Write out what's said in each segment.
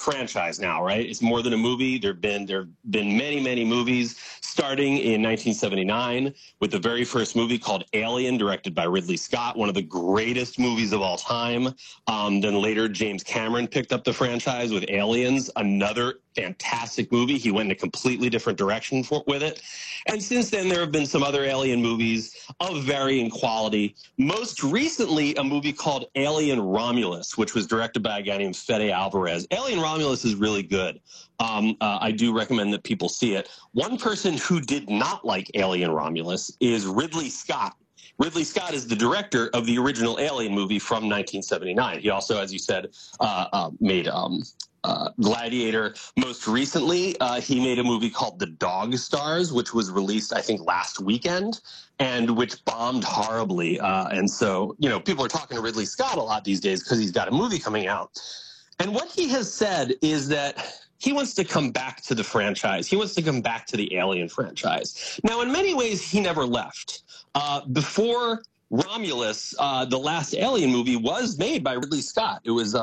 franchise now, right? It's more than a movie. There've been many, many movies, starting in 1979 with the very first movie called Alien, directed by Ridley Scott, one of the greatest movies of all time. Then later, James Cameron picked up the franchise with Aliens, another fantastic movie. He went in a completely different direction with it. And since then, there have been some other Alien movies of varying quality. Most recently, a movie called Alien Romulus, which was directed by a guy named Fede Alvarez. Alien Romulus is really good. I do recommend that people see it. One person who did not like Alien Romulus is Ridley Scott. Ridley Scott is the director of the original Alien movie from 1979. He also, as you said, made Gladiator. Most recently, he made a movie called The Dog Stars, which was released, I think, last weekend, and which bombed horribly. And so, you know, people are talking to Ridley Scott a lot these days because he's got a movie coming out. And what he has said is that he wants to come back to the franchise. He wants to come back to the Alien franchise. Now, in many ways, he never left. Before Romulus, the last Alien movie was made by Ridley Scott. It was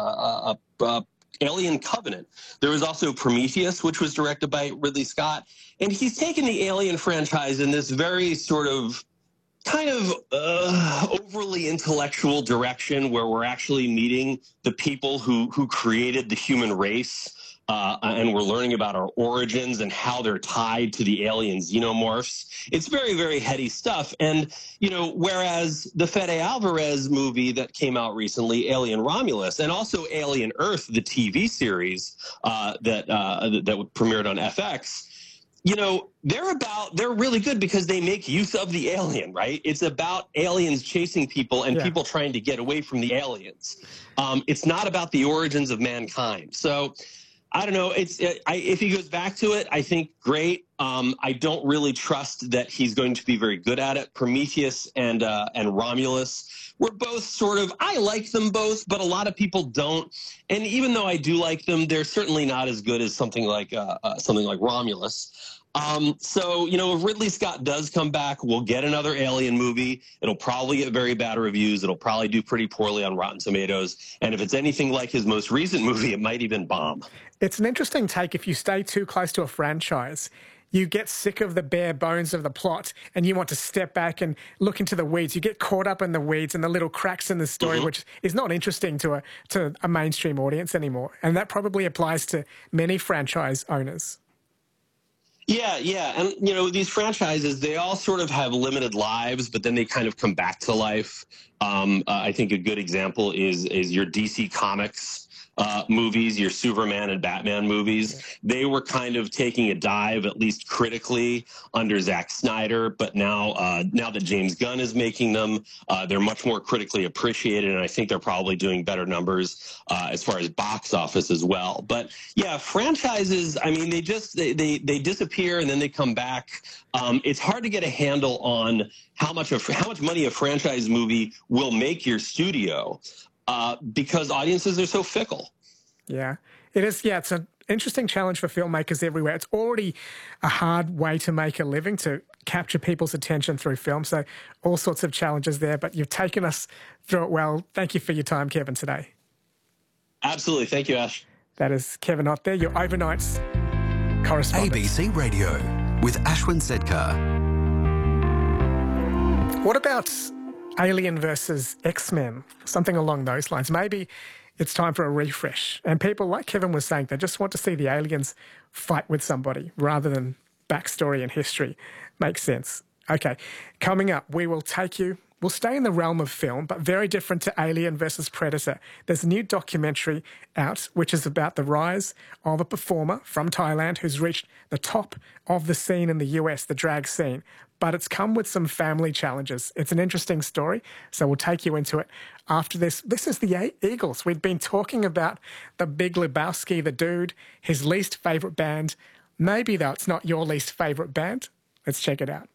Alien Covenant. There was also Prometheus, which was directed by Ridley Scott. And he's taken the Alien franchise in this very sort of kind of overly intellectual direction where we're actually meeting the people who created the human race. And we're learning about our origins and how they're tied to the alien xenomorphs. It's very, very heady stuff. And, you know, whereas the Fede Alvarez movie that came out recently, Alien Romulus, and also Alien Earth, the TV series that premiered on FX, you know, they're really good because they make use of the alien, right? It's about aliens chasing people and people trying to get away from the aliens. It's not about the origins of mankind. So I don't know. If he goes back to it, I think great. I don't really trust that he's going to be very good at it. Prometheus and Romulus were both sort of, I like them both, but a lot of people don't. And even though I do like them, they're certainly not as good as something like Romulus. So, you know, if Ridley Scott does come back, we'll get another Alien movie. It'll probably get very bad reviews. It'll probably do pretty poorly on Rotten Tomatoes. And if it's anything like his most recent movie, it might even bomb. It's an interesting take. If you stay too close to a franchise, you get sick of the bare bones of the plot and you want to step back and look into the weeds. You get caught up in the weeds and the little cracks in the story, which is not interesting to a mainstream audience anymore. And that probably applies to many franchise owners. Yeah. And, you know, these franchises, they all sort of have limited lives, but then they kind of come back to life. I think a good example is your DC Comics movies, your Superman and Batman movies. They were kind of taking a dive, at least critically, under Zack Snyder. But now that James Gunn is making them, they're much more critically appreciated, and I think they're probably doing better numbers as far as box office as well. But yeah, franchises, I mean, they disappear and then they come back. It's hard to get a handle on how much money a franchise movie will make your studio. Because audiences are so fickle. Yeah, it is. Yeah, it's an interesting challenge for filmmakers everywhere. It's already a hard way to make a living, to capture people's attention through film. So all sorts of challenges there, but you've taken us through it well. Thank you for your time, Kevin, today. Absolutely. Thank you, Ash. That is Kevin Ott there, your overnights correspondent. ABC Radio with Ashwin Sedkar. What about Alien versus X-Men, something along those lines? Maybe it's time for a refresh. And people, like Kevin was saying, they just want to see the aliens fight with somebody rather than backstory and history. Makes sense. Okay, coming up, we'll stay in the realm of film, but very different to Alien versus Predator. There's a new documentary out which is about the rise of a performer from Thailand who's reached the top of the scene in the US, the drag scene. But it's come with some family challenges. It's an interesting story, so we'll take you into it after this. This is the Eagles. We've been talking about the Big Lebowski, the dude, his least favourite band. Maybe, though, it's not your least favourite band. Let's check it out.